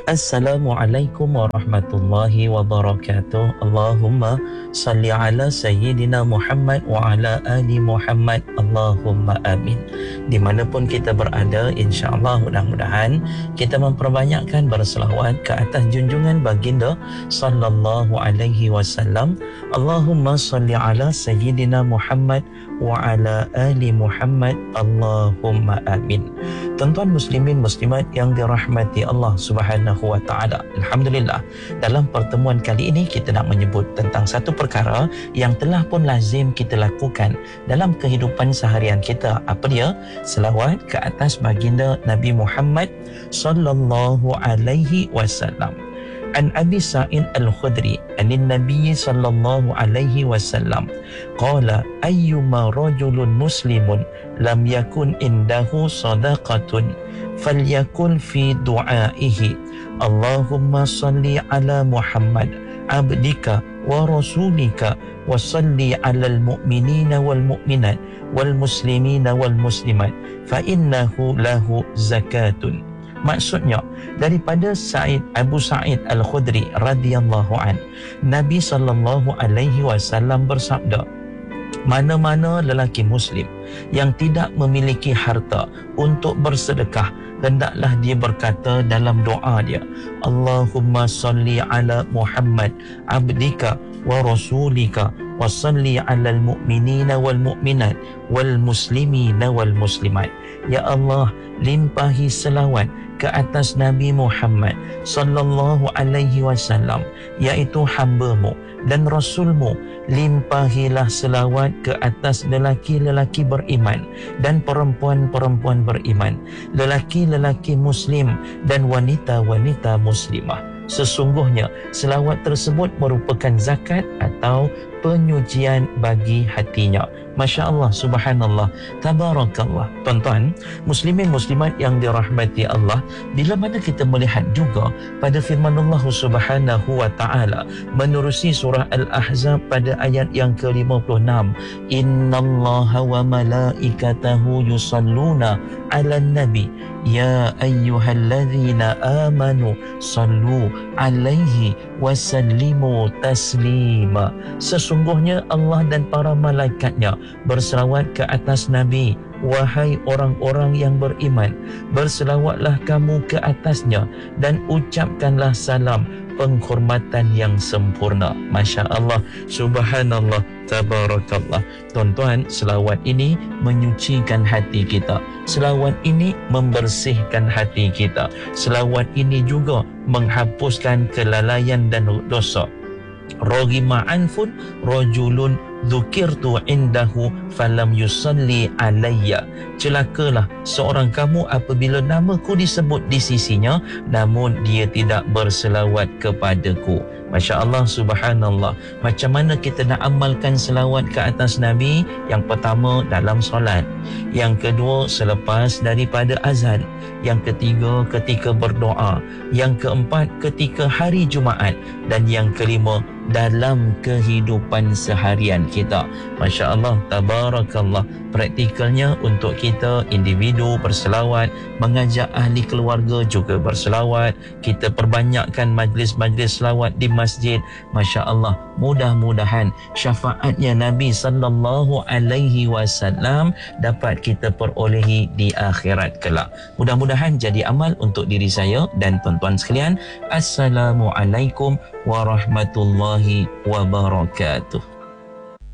Assalamualaikum warahmatullahi wabarakatuh. Allahumma salli ala Sayyidina Muhammad wa ala ali Muhammad. Allahumma amin. Dimanapun kita berada, insyaAllah mudah-mudahan kita memperbanyakkan berselawat ke atas junjungan baginda sallallahu alaihi wasallam. Allahumma salli ala Sayyidina Muhammad wa ala ali Muhammad. Allahumma amin. Tuan-tuan muslimin muslimat yang dirahmati Allah Subhanahu wa taala. Alhamdulillah, dalam pertemuan kali ini kita nak menyebut tentang satu perkara yang telah pun lazim kita lakukan dalam kehidupan seharian kita. Apa dia? Selawat ke atas baginda Nabi Muhammad sallallahu alaihi wasallam. An Abi Sa'id Al-Khudri anin Nabi sallallahu alaihi wasallam qala ayyuma rajulun muslimun lam yakun indahu sadaqatun falyakun fi du'aihi Allahumma salli ala Muhammad abdika wa rasulika wa salli ala al-mu'minina wal mu'minat wal muslimina wal muslimat fa innahu lahu zakatun. Maksudnya, daripada Abu Sa'id Al-Khudri radhiyallahu an, Nabi sallallahu alaihi wasallam bersabda, mana-mana lelaki muslim yang tidak memiliki harta untuk bersedekah, hendaklah dia berkata dalam doa dia, Allahumma salli ala Muhammad abdika wa rasulika wa salli ala al-mu'minina wal mu'minat wal muslimina wal muslimat. Ya Allah, limpahi selawat ke atas Nabi Muhammad sallallahu alaihi wasallam, iaitu hamba-Mu dan Rasul-Mu. Limpahilah selawat ke atas lelaki-lelaki beriman dan perempuan-perempuan beriman, lelaki-lelaki muslim dan wanita-wanita muslimah. Sesungguhnya selawat tersebut merupakan zakat atau penyucian bagi hatinya. Masya Allah, subhanallah, tabarakallah. Tuan-tuan muslimin muslimat yang dirahmati Allah, bila mana kita melihat juga pada firman Allah subhanahu wa ta'ala menerusi surah Al-Ahzab pada ayat yang ke-56, innallaha wa malaikatahu yusalluna ala nabi ya ayyuhalladzina amanu sallu alaihi wasallimu taslima. Sesungguhnya Allah dan para malaikatnya berselawat ke atas Nabi. Wahai orang-orang yang beriman, berselawatlah kamu ke atasnya dan ucapkanlah salam penghormatan yang sempurna. Masya Allah, subhanallah, tabarakallah. Tuan-tuan, selawat ini menyucikan hati kita. Selawat ini membersihkan hati kita. Selawat ini juga menghapuskan kelalaian dan dosa. Raghima anfun rajulun dzukirtu indahu falam yusalli alayya. Celakalah seorang kamu apabila namaku disebut di sisinya namun dia tidak berselawat kepadaku. Masya Allah, subhanallah. Macam mana kita nak amalkan selawat ke atas Nabi? Yang pertama, dalam solat. Yang kedua, selepas daripada azan. Yang ketiga, ketika berdoa. Yang keempat, ketika hari Jumaat. Dan yang kelima, dalam kehidupan seharian kita. Masya Allah, tabarakallah. Praktikalnya untuk kita individu berselawat, mengajak ahli keluarga juga berselawat, kita perbanyakkan majlis-majlis selawat di masjid. Masya Allah, mudah-mudahan syafaatnya Nabi sallallahu alaihi wasallam dapat kita perolehi di akhirat kelak. Mudah-mudahan jadi amal untuk diri saya dan tuan-tuan sekalian. Assalamualaikum warahmatullahi wabarakatuh.